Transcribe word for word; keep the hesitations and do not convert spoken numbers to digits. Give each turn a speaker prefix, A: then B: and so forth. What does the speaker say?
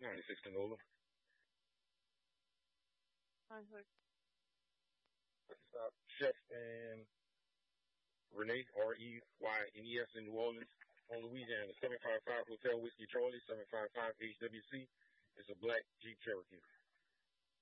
A: ninety-six Canola.
B: ninety-six.
A: Stop. Chef and Renee, R E Y N E S in New Orleans, on Louisiana. seven five five Hotel Whiskey Charlie, seven five five H W C. It's a black Jeep Cherokee.